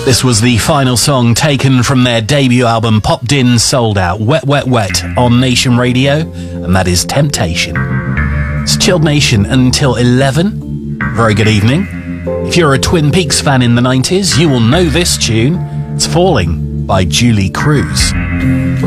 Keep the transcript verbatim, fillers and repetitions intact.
This was the final song taken from their debut album, Popped In, Sold Out, Wet, Wet, Wet, on Nation Radio, and that is Temptation. It's Chilled Nation until eleven. Very good evening. If you're a Twin Peaks fan in the nineties, you will know this tune. It's Falling by Julie Cruz.